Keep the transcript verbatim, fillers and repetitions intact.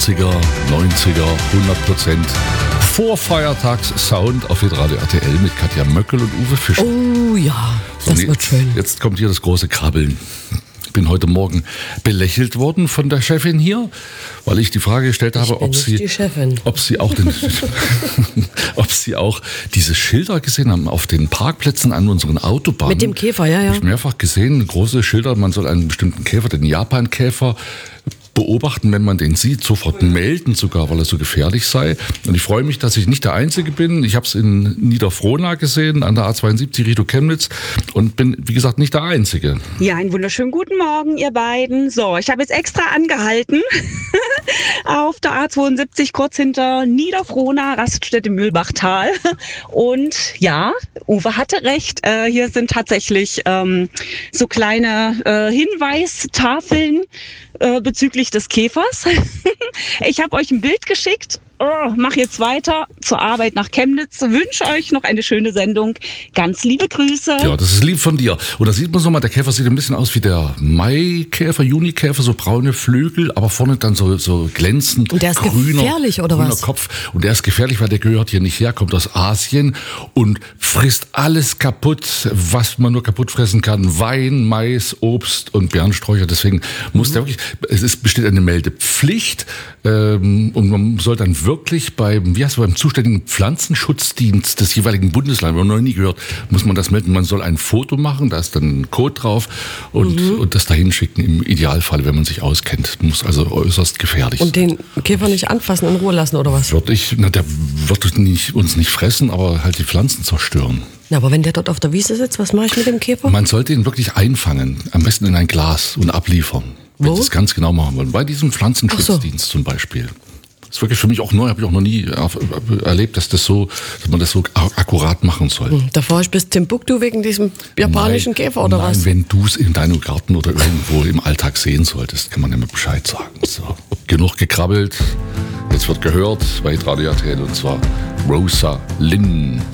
achtziger, neunziger, hundert Prozent Vorfeiertags-Sound auf Hitradio R T L mit Katja Möckel und Uwe Fischer. Oh ja, das so, wird schön. Jetzt kommt hier das große Krabbeln. Ich bin heute Morgen belächelt worden von der Chefin hier, weil ich die Frage gestellt habe, Ich bin ob nicht sie, die Chefin. ob sie auch den, ob sie auch diese Schilder gesehen haben auf den Parkplätzen an unseren Autobahnen. Mit dem Käfer, ja, ja. Habe ich mehrfach gesehen, große Schilder, man soll einen bestimmten Käfer, den Japan-Käfer, beobachten, wenn man den sieht, sofort melden sogar, weil er so gefährlich sei. Und ich freue mich, dass ich nicht der Einzige bin. Ich habe es in Niederfrohna gesehen, an der A zweiundsiebzig Richtung Chemnitz und bin, wie gesagt, nicht der Einzige. Ja, einen wunderschönen guten Morgen, ihr beiden. So, ich habe jetzt extra angehalten auf der A zweiundsiebzig, kurz hinter Niederfrohna, Raststätte Mühlbachtal. Und ja, Uwe hatte recht, äh, hier sind tatsächlich ähm, so kleine äh, Hinweistafeln äh, bezüglich des Käfers. Ich habe euch ein Bild geschickt. Oh, mach jetzt weiter zur Arbeit nach Chemnitz. Wünsche euch noch eine schöne Sendung. Ganz liebe Grüße. Ja, das ist lieb von dir. Und da sieht man so mal, der Käfer sieht ein bisschen aus wie der Maikäfer, Junikäfer, so braune Flügel, aber vorne dann so, so glänzend Und der ist grüner, gefährlich, oder grüner was? Kopf. Und der ist gefährlich, weil der gehört hier nicht her, kommt aus Asien und frisst alles kaputt, was man nur kaputt fressen kann. Wein, Mais, Obst und Beerensträucher. Deswegen muss mhm. der wirklich, es ist, besteht eine Meldepflicht ähm, und man soll dann wirklich wirklich beim, wie heißt es, beim zuständigen Pflanzenschutzdienst des jeweiligen Bundeslandes, wir haben noch nie gehört, muss man das melden. Man soll ein Foto machen, da ist dann ein Code drauf und, mhm. und das dahin schicken im Idealfall, wenn man sich auskennt. Muss also äußerst gefährlich Und sein. den Käfer nicht anfassen, in Ruhe lassen, oder was? Würde ich, na, der wird nicht, uns nicht fressen, aber halt die Pflanzen zerstören. Ja, aber wenn der dort auf der Wiese sitzt, was mache ich mit dem Käfer? Man sollte ihn wirklich einfangen, am besten in ein Glas und abliefern. Wenn Wo? Sie es ganz genau machen wollen. Bei diesem Pflanzenschutzdienst so. zum Beispiel. Das ist wirklich für mich auch neu, habe ich auch noch nie erlebt, dass das so, dass man das so akkurat machen soll. Hm, da fahre ich bis Timbuktu wegen diesem japanischen nein, Käfer oder nein, was? Wenn du es in deinem Garten oder irgendwo im Alltag sehen solltest, kann man immer Bescheid sagen. So, genug gekrabbelt, jetzt wird gehört bei Hitradio R T L und zwar Rosa Lynn.